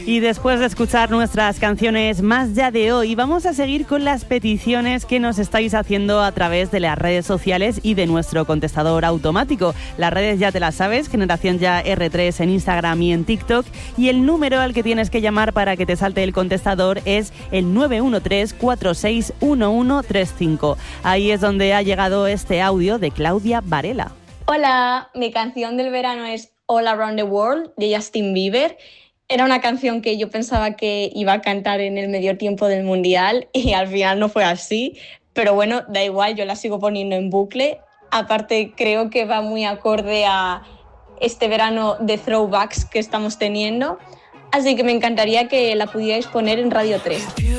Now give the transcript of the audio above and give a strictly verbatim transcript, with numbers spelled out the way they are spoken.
Y después de escuchar nuestras canciones más ya de hoy, vamos a seguir con las peticiones que nos estáis haciendo a través de las redes sociales y de nuestro contestador automático. Las redes ya te las sabes, Generación Ya erre tres en Instagram y en TikTok. Y el número al que tienes que llamar para que te salte el contestador es el nueve uno tres, cuatro seis uno uno tres cinco. Ahí es donde ha llegado este audio de Claudia Varela. Hola, mi canción del verano es All Around the World de Justin Bieber. Era una canción que yo pensaba que iba a cantar en el medio tiempo del Mundial y al final no fue así. Pero bueno, da igual, yo la sigo poniendo en bucle. Aparte, creo que va muy acorde a este verano de throwbacks que estamos teniendo. Así que me encantaría que la pudierais poner en Radio tres.